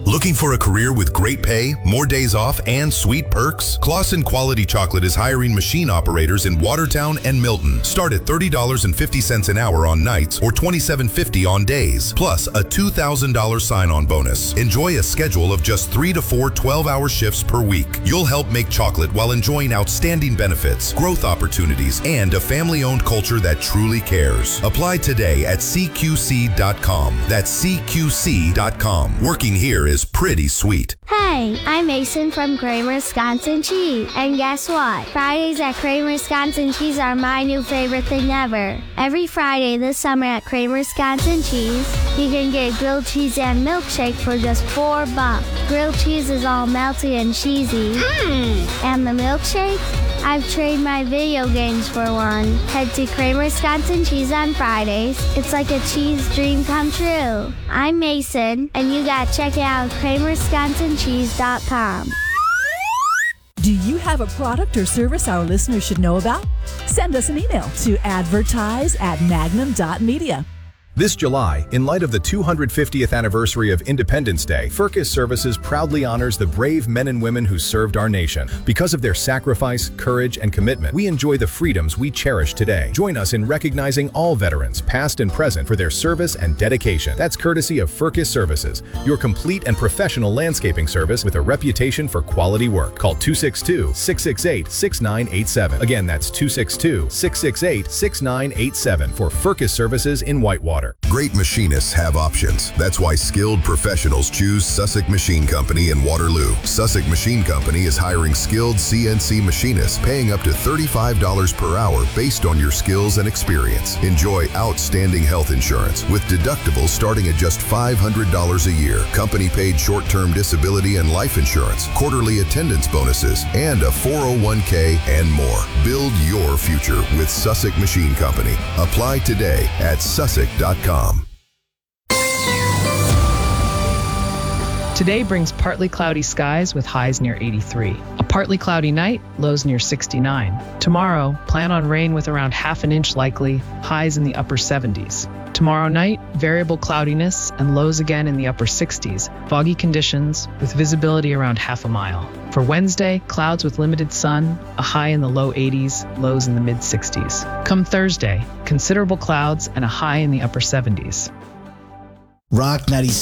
Looking for a career with great pay, more days off, and sweet perks? Claussen Quality Chocolate is hiring machine operators in Watertown and Milton. Start at $30.50 an hour on nights or $27.50 on days, plus a $2,000 sign-on bonus. Enjoy a schedule of just 3 to 4 12-hour shifts per week. You'll help make chocolate while enjoying outstanding benefits, growth opportunities, and a family-owned culture that truly cares. Apply today at CQC.com. That's CQC.com. Working here is pretty sweet. Hey, I'm Mason from Kramer Wisconsin Cheese. And guess what? Fridays at Kramer Wisconsin Cheese are my new favorite thing ever. Every Friday this summer at Kramer Wisconsin Cheese, you can get grilled cheese and milkshake for just $4. Grilled cheese is all melty and cheesy. And the milkshake? I've traded my video games for one. Head to Kramer Wisconsin Cheese on Fridays. It's like a cheese dream come true. I'm Mason, and you gotta check it out at KramerWisconsinCheese.com. Do you have a product or service our listeners should know about? Send us an email to advertise@magnum.media. This July, in light of the 250th anniversary of Independence Day, Firkus Services proudly honors the brave men and women who served our nation. Because of their sacrifice, courage, and commitment, we enjoy the freedoms we cherish today. Join us in recognizing all veterans, past and present, for their service and dedication. That's courtesy of Firkus Services, your complete and professional landscaping service with a reputation for quality work. Call 262-668-6987. Again, that's 262-668-6987 for Firkus Services in Whitewater. Great machinists have options. That's why skilled professionals choose Sussex Machine Company in Waterloo. Sussex Machine Company is hiring skilled CNC machinists, paying up to $35 per hour based on your skills and experience. Enjoy outstanding health insurance with deductibles starting at just $500 a year, company-paid short-term disability and life insurance, quarterly attendance bonuses, and a 401k and more. Build your future with Sussex Machine Company. Apply today at Sussex.com. Today brings partly cloudy skies with highs near 83. A partly cloudy night, lows near 69. Tomorrow, plan on rain with around half an inch likely, highs in the upper 70s. Tomorrow night, variable cloudiness and lows again in the upper 60s. Foggy conditions with visibility around half a mile. For Wednesday, clouds with limited sun, a high in the low 80s, lows in the mid 60s. Come Thursday, considerable clouds and a high in the upper 70s. Rock 96.